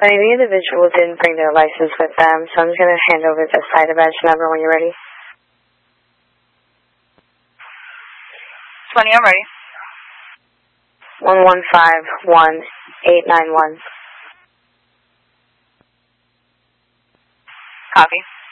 Honey, the individual didn't bring their license with them, so I'm just going to hand over the side badge number when you're ready. 20, I'm ready. 1151-891. Copy.